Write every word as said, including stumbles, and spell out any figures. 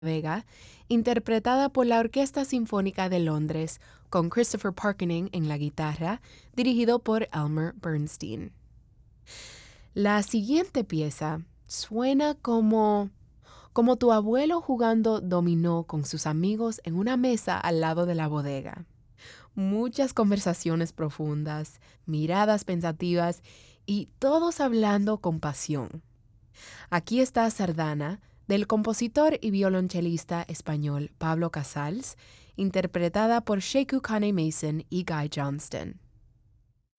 Vega, interpretada por la Orquesta Sinfónica de Londres, con Christopher Parkening en la guitarra, dirigido por Elmer Bernstein. La siguiente pieza suena como, como tu abuelo jugando dominó con sus amigos en una mesa al lado de la bodega. Muchas conversaciones profundas, miradas pensativas y todos hablando con pasión. Aquí está Sardana, del compositor y violonchelista español Pablo Casals, interpretada por Sheku Kane Mason y Guy Johnston.